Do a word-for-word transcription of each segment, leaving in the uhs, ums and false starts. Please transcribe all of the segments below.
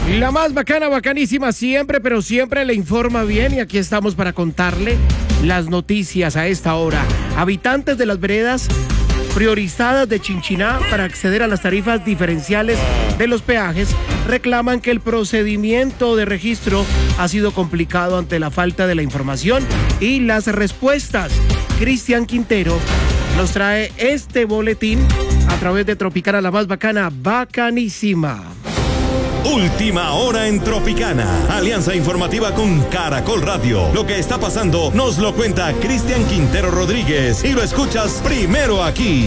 La más bacana, bacanísima siempre, pero siempre le informa bien y aquí estamos para contarle las noticias a esta hora. Habitantes de las veredas priorizadas de Chinchiná para acceder a las tarifas diferenciales de los peajes reclaman que el procedimiento de registro ha sido complicado ante la falta de la información y las respuestas. Cristian Quintero nos trae este boletín a través de Tropicana, la más bacana, bacanísima. Última hora en Tropicana. Alianza informativa con Caracol Radio. Lo que está pasando nos lo cuenta Cristian Quintero Rodríguez y lo escuchas primero aquí.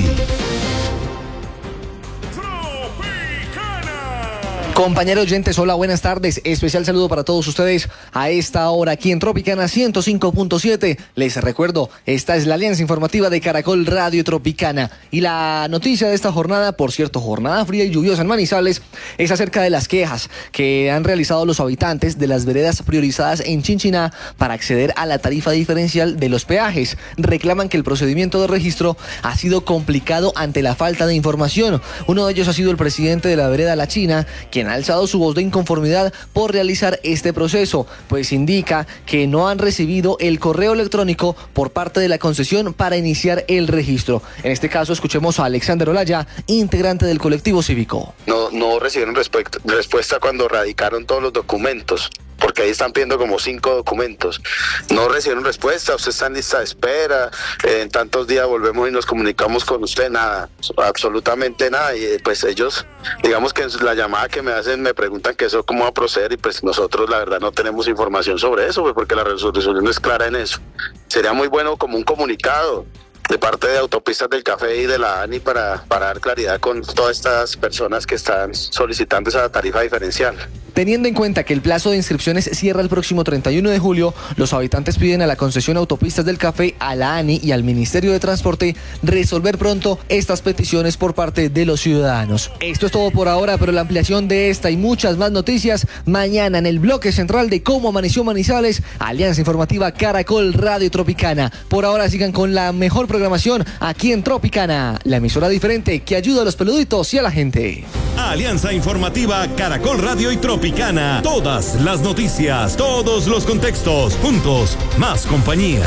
Compañeros oyentes, hola, buenas tardes. Especial saludo para todos ustedes a esta hora aquí en Tropicana ciento cinco punto siete. Les recuerdo, esta es la alianza informativa de Caracol Radio Tropicana. Y la noticia de esta jornada, por cierto, jornada fría y lluviosa en Manizales, es acerca de las quejas que han realizado los habitantes de las veredas priorizadas en Chinchiná para acceder a la tarifa diferencial de los peajes. Reclaman que el procedimiento de registro ha sido complicado ante la falta de información. Uno de ellos ha sido el presidente de la vereda La China, quien ha alzado su voz de inconformidad por realizar este proceso, pues indica que no han recibido el correo electrónico por parte de la concesión para iniciar el registro. En este caso, escuchemos a Alexander Olaya, integrante del colectivo cívico. No, no recibieron respuesta, respuesta cuando radicaron todos los documentos, porque ahí están pidiendo como cinco documentos. No recibieron respuesta, usted está en lista de espera, eh, en tantos días volvemos y nos comunicamos con usted, nada, absolutamente nada. Y pues ellos, digamos que en la llamada que me hacen me preguntan que eso cómo va a proceder y pues nosotros la verdad no tenemos información sobre eso, pues porque la resolución no es clara en eso. Sería muy bueno como un comunicado de parte de Autopistas del Café y de la ANI para, para dar claridad con todas estas personas que están solicitando esa tarifa diferencial. Teniendo en cuenta que el plazo de inscripciones cierra el próximo treinta y uno de julio, los habitantes piden a la concesión Autopistas del Café, a la ANI y al Ministerio de Transporte resolver pronto estas peticiones por parte de los ciudadanos. Esto es todo por ahora, pero la ampliación de esta y muchas más noticias mañana en el bloque central de Cómo Amaneció Manizales, Alianza Informativa Caracol Radio Tropicana. Por ahora sigan con la mejor programación aquí en Tropicana, la emisora diferente que ayuda a los peluditos y a la gente. Alianza Informativa Caracol Radio y Tropicana. Todas las noticias, todos los contextos, juntos, más compañía.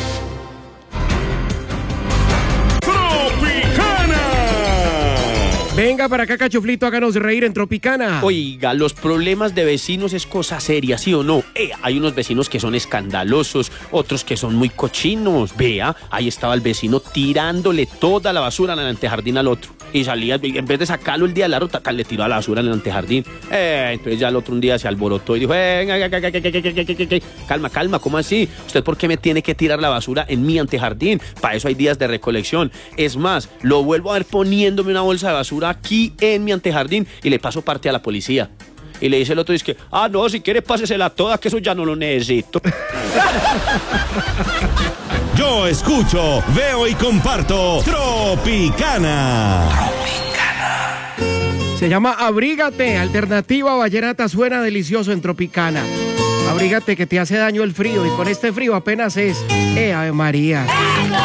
Venga para acá, Cachuflito, háganos reír en Tropicana. Oiga, los problemas de vecinos es cosa seria, ¿sí o no? Eh, hay unos vecinos que son escandalosos, otros que son muy cochinos. Vea, ahí estaba el vecino tirándole toda la basura en el antejardín al otro. Y salía, en vez de sacarlo el día de la ruta, le tiró a la basura en el antejardín. Eh, entonces ya el otro un día se alborotó y dijo, eh, calma, calma, ¿cómo así? ¿Usted por qué me tiene que tirar la basura en mi antejardín? Para eso hay días de recolección. Es más, lo vuelvo a ver poniéndome una bolsa de basura aquí en mi antejardín y le paso parte a la policía. Y le dice el otro, dice que, ah, no, si quiere pásesela toda, que eso ya no lo necesito. Yo escucho, veo y comparto Tropicana. Se llama Abrígate, alternativa vallenata, suena delicioso en Tropicana. Abrígate que te hace daño el frío y con este frío apenas es, eh, Ave María.